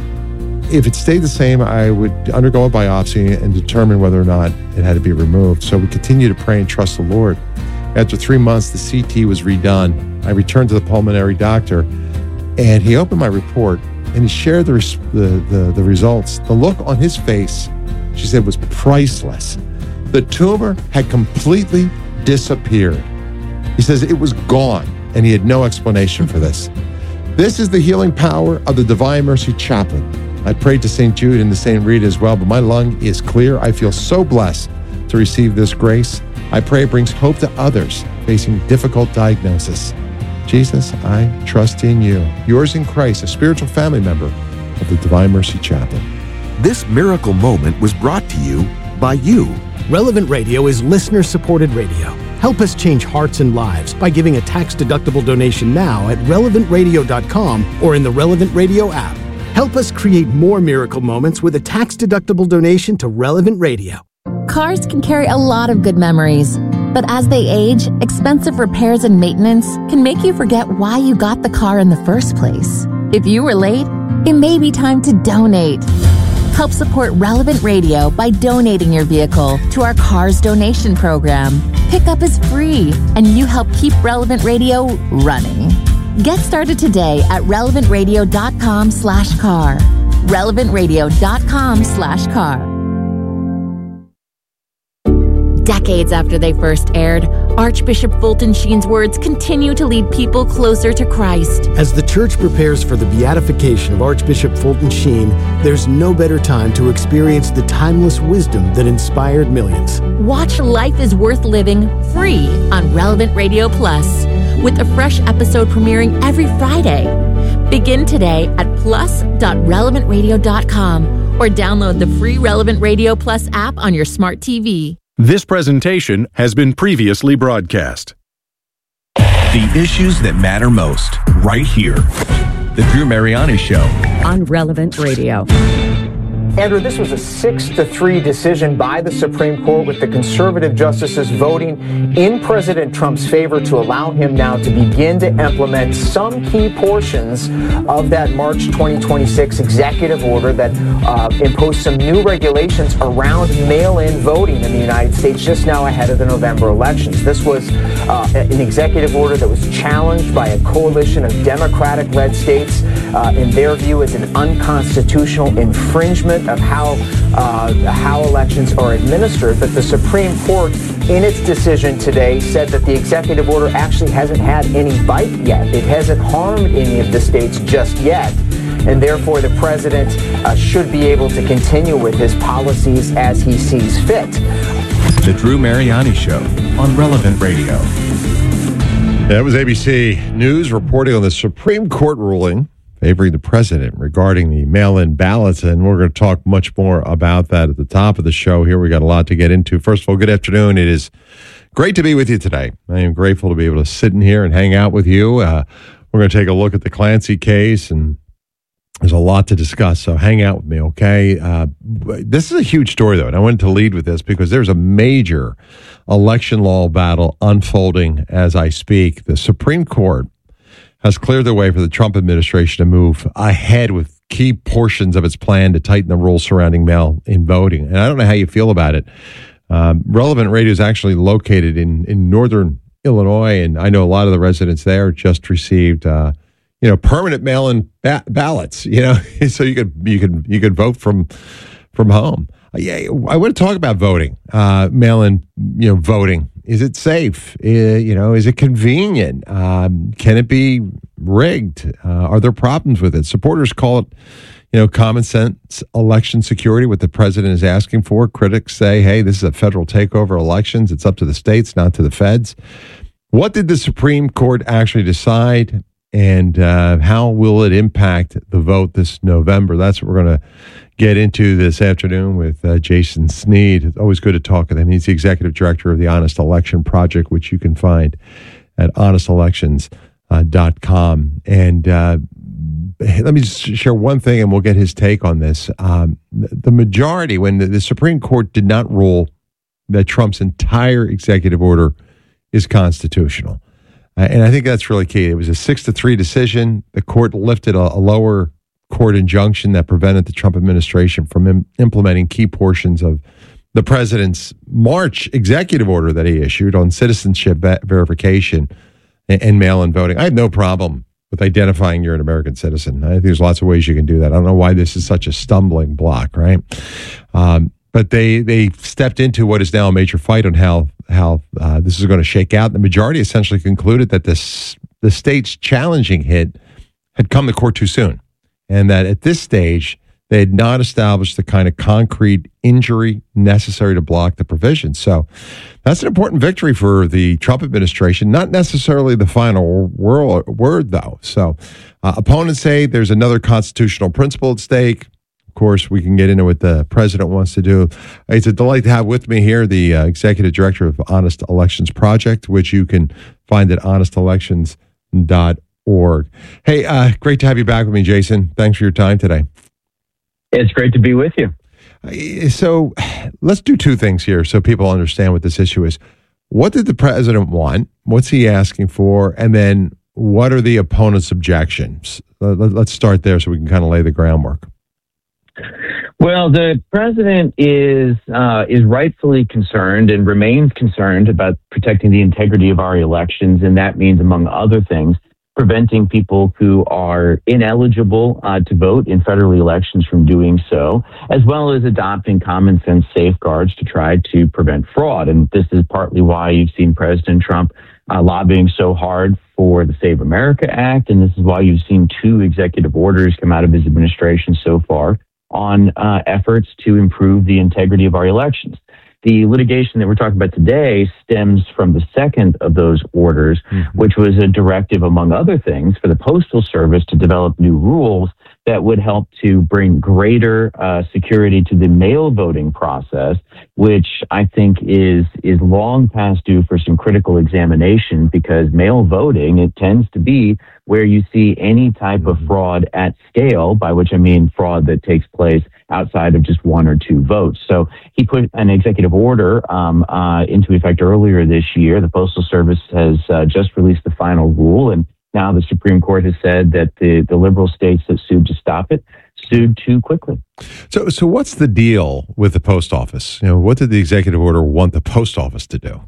if it stayed the same, I would undergo a biopsy and determine whether or not it had to be removed. So we continue to pray and trust the Lord. After three months, the C T was redone. I returned to the pulmonary doctor, and he opened my report, and he shared the, res- the, the, the results. The look on his face, she said, was priceless. The tumor had completely disappeared. He says it was gone, and he had no explanation for this. This is the healing power of the Divine Mercy Chaplain. I prayed to Saint Jude and to Saint Rita as well, but my lung is clear. I feel so blessed to receive this grace. I pray it brings hope to others facing difficult diagnosis. Jesus, I trust in you. Yours in Christ, a spiritual family member of the Divine Mercy Chaplain. This miracle moment was brought to you by you. Relevant Radio is listener-supported radio. Help us change hearts and lives by giving a tax-deductible donation now at relevant radio dot com or in the Relevant Radio app. Help us create more miracle moments with a tax-deductible donation to Relevant Radio. Cars can carry a lot of good memories, but as they age, expensive repairs and maintenance can make you forget why you got the car in the first place. If you were late, it may be time to donate. Help support Relevant Radio by donating your vehicle to our Cars Donation Program. Pickup is free, and you help keep Relevant Radio running. Get started today at relevant radio dot com slash car. relevant radio dot com slash car. Decades after they first aired, Archbishop Fulton Sheen's words continue to lead people closer to Christ. As the Church prepares for the beatification of Archbishop Fulton Sheen, there's no better time to experience the timeless wisdom that inspired millions. Watch Life is Worth Living free on Relevant Radio Plus, with a fresh episode premiering every Friday. Begin today at plus dot relevant radio dot com or download the free Relevant Radio Plus app on your smart T V. This presentation has been previously broadcast. The issues that matter most, right here. The Drew Mariani Show. On Relevant Radio. Andrew, this was a six to three decision by the Supreme Court, with the conservative justices voting in President Trump's favor to allow him now to begin to implement some key portions of that March twenty twenty-six executive order that uh, imposed some new regulations around mail-in voting in the United States just now ahead of the November elections. This was uh, an executive order that was challenged by a coalition of Democratic-led states, uh, in their view, as an unconstitutional infringement of how uh, how elections are administered. But the Supreme Court, in its decision today, said that the executive order actually hasn't had any bite yet. It hasn't harmed any of the states just yet, and therefore the president uh, should be able to continue with his policies as he sees fit. The Drew Mariani Show on Relevant Radio. That was A B C News reporting on the Supreme Court ruling favoring the president regarding the mail-in ballots, and we're going to talk much more about that at the top of the show here. We got a lot to get into. First of all, good afternoon. It is great to be with you today. I am grateful to be able to sit in here and hang out with you. Uh, we're going to take a look at the Clancy case, and there's a lot to discuss, so hang out with me, okay? Uh, this is a huge story, though, and I wanted to lead with this because there's a major election law battle unfolding as I speak. The Supreme Court has cleared the way for the Trump administration to move ahead with key portions of its plan to tighten the rules surrounding mail-in voting. And I don't know how you feel about it. Um, Relevant Radio is actually located in, in northern Illinois, and I know a lot of the residents there just received, uh, you know, permanent mail-in ba- ballots. You know, so you could you could you could vote from from home. Uh, yeah, I want to talk about voting, uh, mail-in, you know, voting. Is it safe? Uh, you know, is it convenient? Um, can it be rigged? Uh, are there problems with it? Supporters call it, you know, common sense election security, what the president is asking for. Critics say, hey, this is a federal takeover of elections. It's up to the states, not to the feds. What did the Supreme Court actually decide, and uh, how will it impact the vote this November? That's what we're going to get into this afternoon with uh, Jason Sneed. It's always good to talk with him. He's the executive director of the Honest Election Project, which you can find at honest elections dot com. And uh, let me just share one thing, and we'll get his take on this. Um, the majority, when the, the Supreme Court did not rule that Trump's entire executive order is constitutional. Uh, and I think that's really key. It was a six to three decision. The court lifted a, a lower court injunction that prevented the Trump administration from im- implementing key portions of the president's March executive order that he issued on citizenship va- verification and, and mail-in voting. I have no problem with identifying you're an American citizen. I think there's lots of ways you can do that. I don't know why this is such a stumbling block, right? Um, but they they stepped into what is now a major fight on how how uh, this is going to shake out. The majority essentially concluded that this the state's challenging hit had come to court too soon, and that at this stage they had not established the kind of concrete injury necessary to block the provision. So that's an important victory for the Trump administration, not necessarily the final word, though. So uh, opponents say there's another constitutional principle at stake. Of course, we can get into what the president wants to do. It's a delight to have with me here the uh, executive director of Honest Elections Project, which you can find at honest elections dot org. Hey, uh, great to have you back with me, Jason. Thanks for your time today. It's great to be with you. So let's do two things here so people understand what this issue is. What did the president want? What's he asking for? And then what are the opponents' objections? Let's start there so we can kind of lay the groundwork. Well, the president is uh, is rightfully concerned and remains concerned about protecting the integrity of our elections, and that means, among other things, preventing people who are ineligible uh, to vote in federal elections from doing so, as well as adopting common sense safeguards to try to prevent fraud. And this is partly why you've seen President Trump uh, lobbying so hard for the Save America Act, and this is why you've seen two executive orders come out of his administration so far on uh, efforts to improve the integrity of our elections. The litigation that we're talking about today stems from the second of those orders, mm-hmm. which was a directive, among other things, for the Postal Service to develop new rules that would help to bring greater uh, security to the mail voting process, which I think is is long past due for some critical examination, because mail voting, it tends to be where you see any type of fraud at scale, by which I mean fraud that takes place outside of just one or two votes. So he put an executive order um, uh, into effect earlier this year. The Postal Service has uh, just released the final rule, and now the Supreme Court has said that the, the liberal states that sued to stop it sued too quickly. So, so what's the deal with the post office? You know, what did the executive order want the post office to do?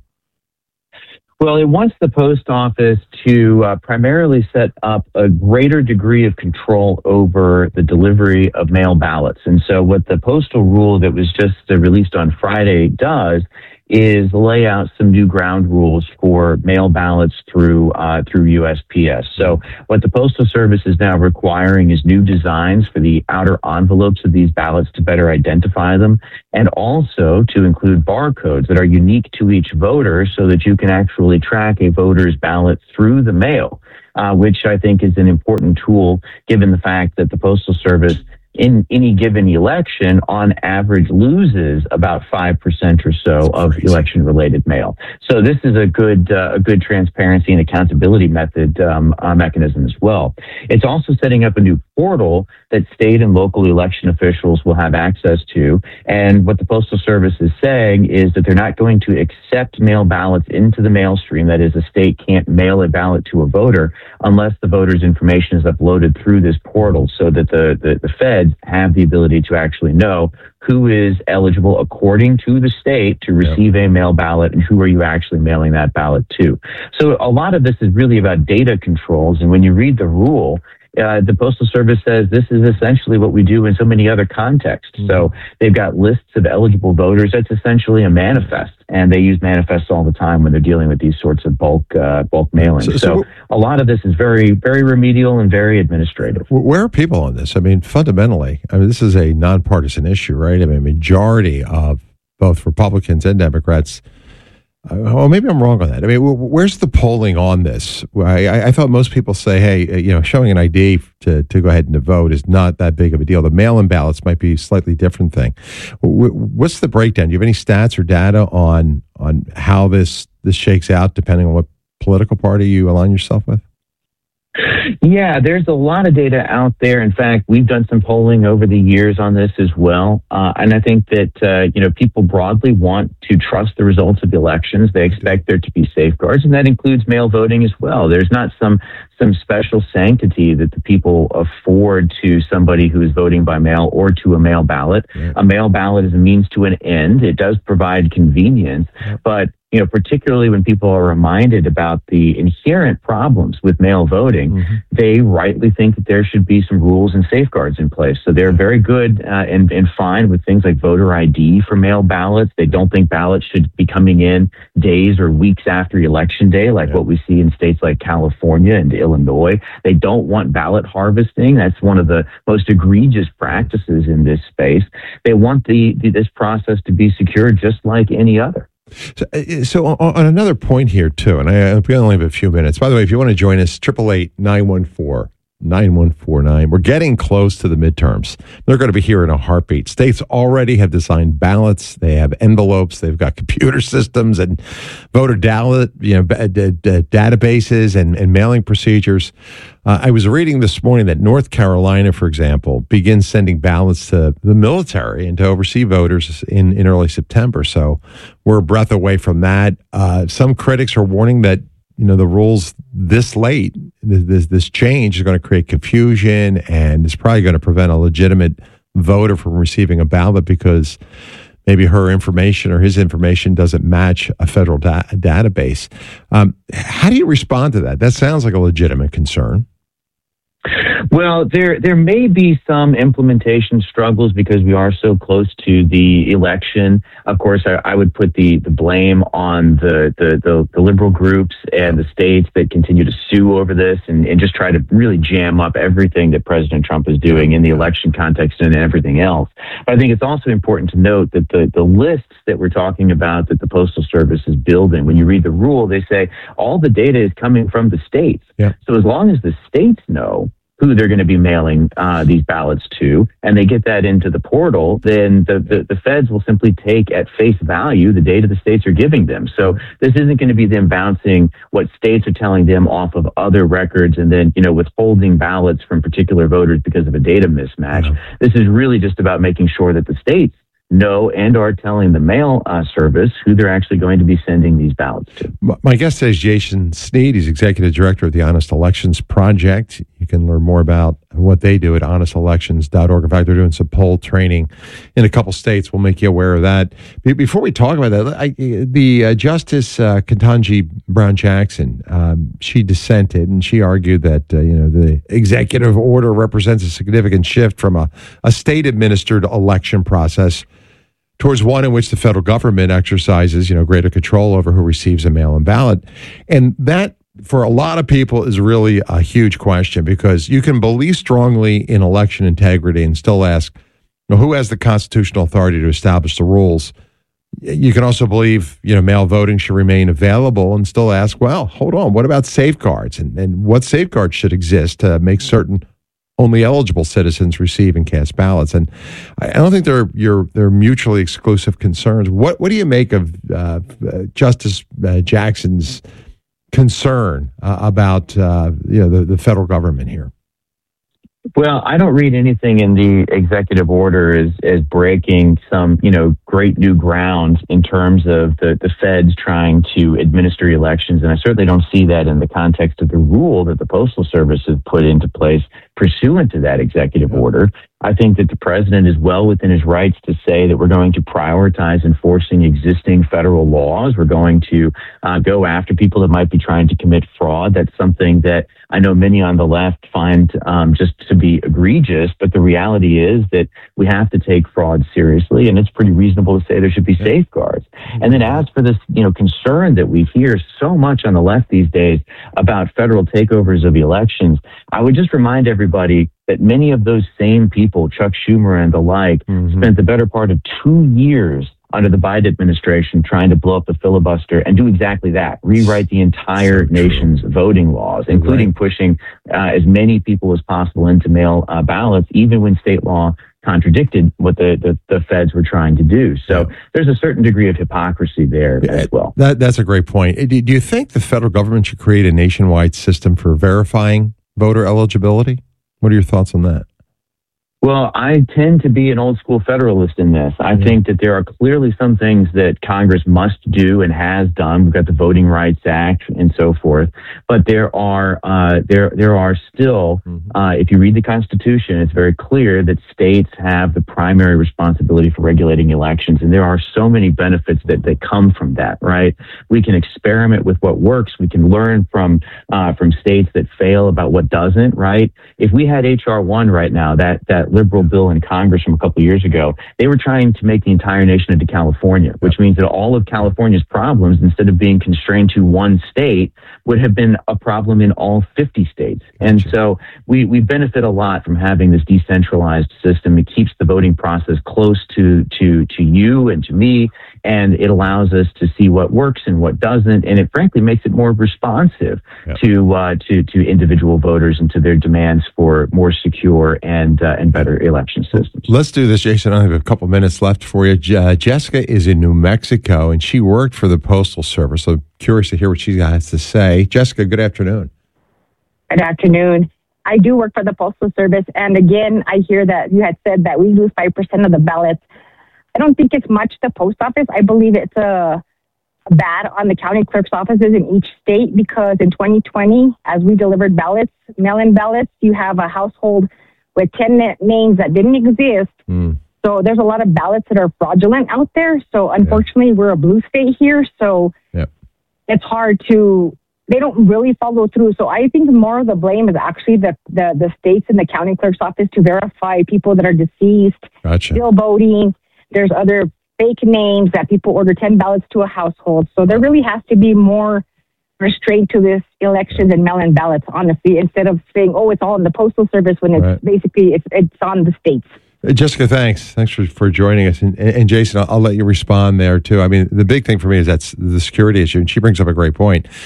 Well, it wants the post office to uh, primarily set up a greater degree of control over the delivery of mail ballots. And so what the postal rule that was just uh, released on Friday does is lay out some new ground rules for mail ballots through uh, through U S P S. So what the Postal Service is now requiring is new designs for the outer envelopes of these ballots to better identify them, and also to include barcodes that are unique to each voter so that you can actually track a voter's ballot through the mail, uh, which I think is an important tool given the fact that the Postal Service in any given election, on average, loses about five percent or so of election-related mail. So this is a good uh, a good transparency and accountability method um, uh, mechanism as well. It's also setting up a new portal that state and local election officials will have access to. And what the Postal Service is saying is that they're not going to accept mail ballots into the mail stream. That is, a state can't mail a ballot to a voter unless the voter's information is uploaded through this portal, so that the, the, the Fed have the ability to actually know who is eligible according to the state to receive a mail ballot and who are you actually mailing that ballot to. So a lot of this is really about data controls. And when you read the rule, Uh, the Postal Service says this is essentially what we do in so many other contexts. Mm-hmm. So they've got lists of eligible voters. That's essentially a manifest, and they use manifests all the time when they're dealing with these sorts of bulk uh, bulk mailings. So, so, so a lot of this is very, very remedial and very administrative. Where are people on this? I mean, fundamentally, I mean, this is a nonpartisan issue, right? I mean, a majority of both Republicans and Democrats. Uh, well, maybe I'm wrong on that. I mean, where's the polling on this? I, I thought most people say, hey, you know, showing an I D to, to go ahead and to vote is not that big of a deal. The mail-in ballots might be a slightly different thing. What's the breakdown? Do you have any stats or data on on how this this shakes out, depending on what political party you align yourself with? Yeah, there's a lot of data out there. In fact, we've done some polling over the years on this as well. Uh, and I think that, uh, you know, people broadly want to trust the results of the elections. They expect there to be safeguards, and that includes mail voting as well. There's not some some special sanctity that the people afford to somebody who is voting by mail or to a mail ballot. Yeah. A mail ballot is a means to an end. It does provide convenience, yeah. but you know, particularly when people are reminded about the inherent problems with mail voting, mm-hmm. they rightly think that there should be some rules and safeguards in place. So they're very good uh, and, and fine with things like voter I D for mail ballots. They don't think ballots should be coming in days or weeks after election day, like yeah. what we see in states like California and Illinois. They don't want ballot harvesting. That's one of the most egregious practices in this space. They want the, the this process to be secure just like any other. So, so on another point here, too, and I, we only have a few minutes. By the way, if you want to join us, eight eight eight, nine one four, nine one four nine. We're getting close to the midterms. They're going to be here in a heartbeat. States already have designed ballots. They have envelopes. They've got computer systems and voter ballot, you know, d- d- d- databases and, and mailing procedures. Uh, I was reading this morning that North Carolina, for example, begins sending ballots to the military and to oversee voters in, in early September. So we're a breath away from that. Uh, some critics are warning that, you know, the rules this late, this, this change is going to create confusion, and it's probably going to prevent a legitimate voter from receiving a ballot because maybe her information or his information doesn't match a federal da- database. Um, how do you respond to that? That sounds like a legitimate concern. Well, there there may be some implementation struggles because we are so close to the election. Of course, I, I would put the, the blame on the, the, the, the liberal groups and the states that continue to sue over this and, and just try to really jam up everything that President Trump is doing in the election context and everything else. But I think it's also important to note that the, the lists that we're talking about that the Postal Service is building, when you read the rule, they say all the data is coming from the states. Yeah. So as long as the states know who they're going to be mailing uh, these ballots to, and they get that into the portal, then the, the, the feds will simply take at face value the data the states are giving them. So this isn't going to be them bouncing what states are telling them off of other records and then, you know, withholding ballots from particular voters because of a data mismatch. Yeah. This is really just about making sure that the states know and are telling the mail uh, service who they're actually going to be sending these ballots to. My guest today is Jason Sneed. He's executive director of the Honest Elections Project. You can learn more about what they do at honest elections dot org. In fact, they're doing some poll training in a couple states. We'll make you aware of that. Before we talk about that, I, the uh, Justice uh, Ketanji Brown Jackson, um, she dissented and she argued that uh, you know the executive order represents a significant shift from a, a state-administered election process towards one in which the federal government exercises, you know, greater control over who receives a mail-in ballot. And that, for a lot of people, is really a huge question, because you can believe strongly in election integrity and still ask, you know, who has the constitutional authority to establish the rules? You can also believe, you know, mail voting should remain available and still ask, well, hold on, what about safeguards? And, and what safeguards should exist to make certain only eligible citizens receive and cast ballots? And I don't think they're you're, they're mutually exclusive concerns. What what do you make of uh, Justice uh, Jackson's concern uh, about uh, you know the, the federal government here? Well, I don't read anything in the executive order as, as breaking some, you know, great new ground in terms of the, the feds trying to administer elections. And I certainly don't see that in the context of the rule that the Postal Service has put into place pursuant to that executive order. I think that the president is well within his rights to say that we're going to prioritize enforcing existing federal laws. We're going to uh, go after people that might be trying to commit fraud. That's something that I know many on the left find um, just to be egregious, but the reality is that we have to take fraud seriously, and it's pretty reasonable to say there should be safeguards. And then as for this, you know, concern that we hear so much on the left these days about federal takeovers of elections, I would just remind everybody that many of those same people, Chuck Schumer and the like, mm-hmm. spent the better part of two years under the Biden administration trying to blow up the filibuster and do exactly that, rewrite the entire so nation's voting laws, including right. pushing uh, as many people as possible into mail uh, ballots, even when state law contradicted what the, the, the feds were trying to do. So yeah. there's a certain degree of hypocrisy there yeah, as well. That, that's a great point. Do you think the federal government should create a nationwide system for verifying voter eligibility? What are your thoughts on that? Well, I tend to be an old school federalist in this. I mm-hmm. think that there are clearly some things that Congress must do and has done. We've got the Voting Rights Act and so forth. But there are uh, there there are still, mm-hmm. uh, if you read the Constitution, it's very clear that states have the primary responsibility for regulating elections. And there are so many benefits that, that come from that, right? We can experiment with what works. We can learn from uh, from states that fail about what doesn't, right? If we had H R one right now, that that liberal bill in Congress from a couple of years ago, they were trying to make the entire nation into California, which means that all of California's problems, instead of being constrained to one state, would have been a problem in all fifty states. And so we, we benefit a lot from having this decentralized system. It keeps the voting process close to, to, to you and to me, and it allows us to see what works and what doesn't, and it frankly makes it more responsive yep. to, uh, to, to individual voters and to their demands for more secure and, uh, and better better election systems. Let's do this, Jason. I have a couple minutes left for you. Uh, Jessica is in New Mexico, and she worked for the Postal Service. So curious to hear what she has to say. Jessica, good afternoon. Good afternoon. I do work for the Postal Service, and again, I hear that you had said that we lose five percent of the ballots. I don't think it's much the post office. I believe it's a bad on the county clerk's offices in each state, because in twenty twenty, as we delivered ballots, mail-in ballots, you have a household with ten names that didn't exist. Mm. So there's a lot of ballots that are fraudulent out there. So unfortunately, yeah. we're a blue state here. So yep. it's hard to, they don't really follow through. So I think more of the blame is actually the, the, the states and the county clerk's office to verify people that are deceased, gotcha. still voting. There's other fake names that people order ten ballots to a household. So there really has to be more restraint to this elections and mail-in ballots, honestly, instead of saying, oh, it's all in the Postal Service, when it's right. basically it's, it's on the states. Jessica, thanks. Thanks for, for joining us. And, and Jason, I'll, I'll let you respond there, too. I mean, the big thing for me is that's the security issue, and she brings up a great point.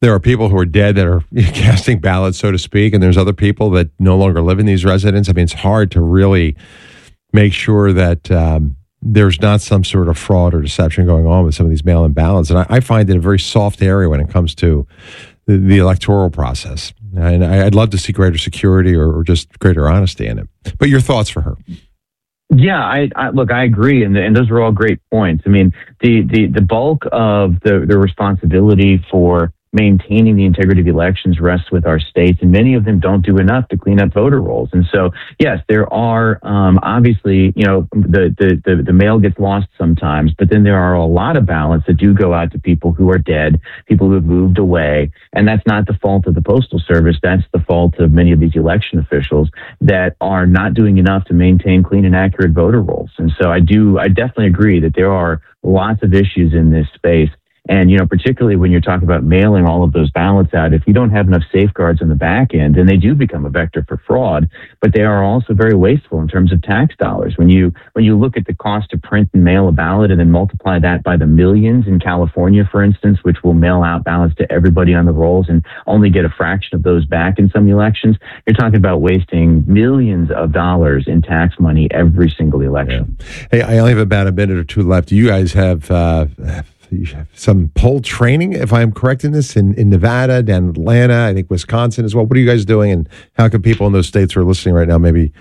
there are people who are dead that are casting ballots, so to speak, and there's other people that no longer live in these residences. I mean, it's hard to really make sure that um, there's not some sort of fraud or deception going on with some of these mail-in ballots. And I, I find it a very soft area when it comes to the, the electoral process. And I, I'd love to see greater security or, or just greater honesty in it. But your thoughts for her? Yeah, I, I look, I agree, and and those are all great points. I mean, the the the bulk of the the responsibility for maintaining the integrity of elections rests with our states, and many of them don't do enough to clean up voter rolls. And so, yes, there are um, obviously, you know, the, the the the mail gets lost sometimes, but then there are a lot of ballots that do go out to people who are dead, people who have moved away, and that's not the fault of the Postal Service. That's the fault of many of these election officials that are not doing enough to maintain clean and accurate voter rolls. And so, I do, I definitely agree that there are lots of issues in this space. And, you know, particularly when you're talking about mailing all of those ballots out, if you don't have enough safeguards on the back end, then they do become a vector for fraud, but they are also very wasteful in terms of tax dollars. When you when you look at the cost to print and mail a ballot and then multiply that by the millions in California, for instance, which will mail out ballots to everybody on the rolls and only get a fraction of those back in some elections, you're talking about wasting millions of dollars in tax money every single election. Yeah. Hey, I only have about a minute or two left. You guys have... Uh, You have some poll training, if I'm correct in this, in, in Nevada, down in Atlanta, I think Wisconsin as well. What are you guys doing, and how can people in those states who are listening right now maybe